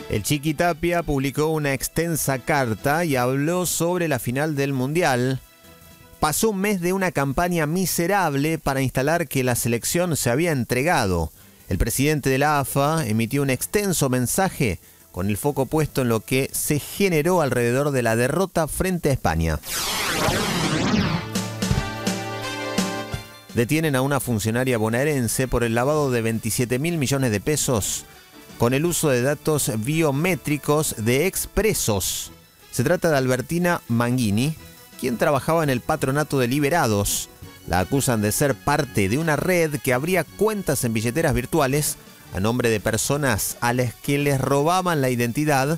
El Chiqui Tapia publicó una extensa carta y habló sobre la final del Mundial. Pasó un mes de una campaña miserable para instalar que la selección se había entregado. El presidente de la AFA emitió un extenso mensaje con el foco puesto en lo que se generó alrededor de la derrota frente a España. Detienen a una funcionaria bonaerense por el lavado de 27.000 millones de pesos con el uso de datos biométricos de expresos. Se trata de Albertina Manghini, quien trabajaba en el patronato de Liberados. La acusan de ser parte de una red que abría cuentas en billeteras virtuales a nombre de personas a las que les robaban la identidad